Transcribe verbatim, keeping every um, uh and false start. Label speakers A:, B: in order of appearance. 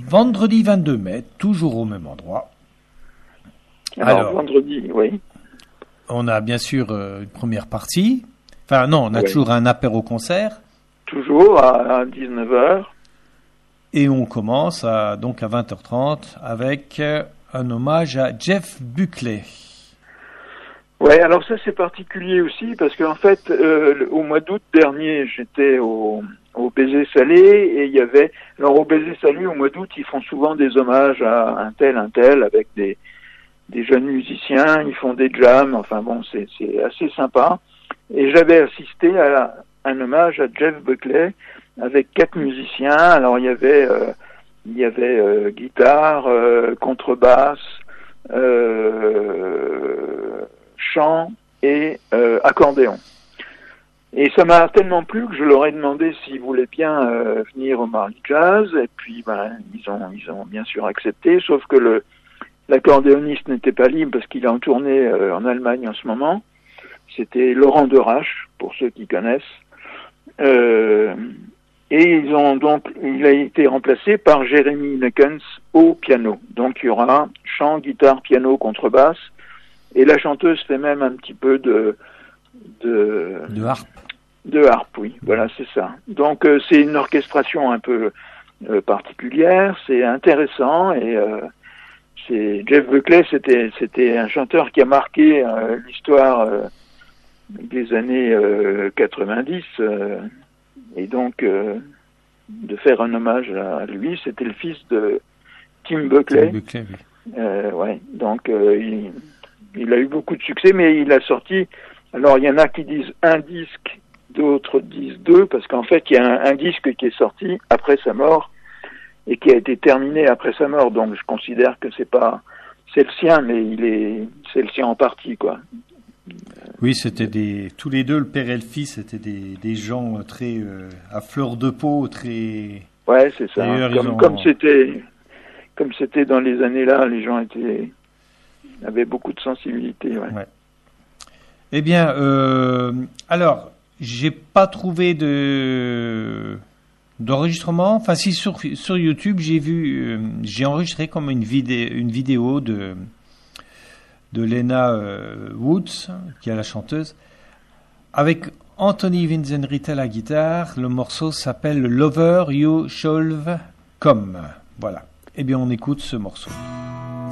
A: vendredi vingt-deux mai, toujours au même endroit.
B: Alors, Alors vendredi, oui.
A: On a bien sûr euh, une première partie. Enfin non, on a oui. toujours un apéro-concert.
B: Toujours à, à dix-neuf heures.
A: Et on commence à, donc à vingt heures trente avec euh, un hommage à Jeff Buckley.
B: Ouais, alors ça c'est particulier aussi parce qu'en fait, euh, au mois d'août dernier, j'étais au, au Baiser Salé et il y avait... Alors au Baiser Salé, au mois d'août, ils font souvent des hommages à un tel, un tel, avec des, des jeunes musiciens, ils font des jams, enfin bon, c'est, c'est assez sympa. Et j'avais assisté à la, un hommage à Jeff Buckley avec quatre musiciens. Alors il y avait, euh, il y avait euh, guitare, euh, contrebasse, euh, chant et euh, accordéon. Et ça m'a tellement plu que je leur ai demandé s'ils voulaient bien euh, venir au Marly Jazz. Et puis ben ils ont ils ont bien sûr accepté. Sauf que le l'accordéoniste n'était pas libre parce qu'il est en tournée euh, en Allemagne en ce moment. C'était Laurent Derache pour ceux qui connaissent. Euh, et ils ont donc il a été remplacé par Jeremy Neckens au piano. Donc il y aura chant, guitare, piano, contrebasse. Et la chanteuse fait même un petit peu de de,
A: de harpe.
B: De harpe, oui. Voilà, c'est ça. Donc euh, c'est une orchestration un peu euh, particulière. C'est intéressant et euh, c'est Jeff Buckley. C'était c'était un chanteur qui a marqué euh, l'histoire euh, des années euh, quatre-vingt-dix. Euh, et donc euh, de faire un hommage à lui, c'était le fils de Tim Buckley.
A: Tim Buckley, oui.
B: Euh, ouais. Donc euh, il Il a eu beaucoup de succès, mais il a sorti... Alors, il y en a qui disent un disque, d'autres disent deux, parce qu'en fait, il y a un, un disque qui est sorti après sa mort et qui a été terminé après sa mort. Donc, je considère que c'est pas... C'est le sien, mais il est... C'est le sien en partie, quoi.
A: Oui, c'était des... Tous les deux, le père et le fils, c'était des, des gens très... Euh, à fleur de peau, très...
B: Ouais, c'est ça. Comme,
A: ont...
B: comme c'était... Comme c'était dans les années-là, les gens étaient... avait beaucoup de sensibilité. Ouais.
A: Ouais. Eh bien, euh, alors, j'ai pas trouvé de d'enregistrement. Enfin, si sur sur YouTube, j'ai vu, euh, j'ai enregistré comme une vidéo, une vidéo de de Lena euh, Woods, qui est la chanteuse, avec Anthony Vinzenritt à la guitare. Le morceau s'appelle Lover You Should Come. Voilà. Eh bien, on écoute ce morceau.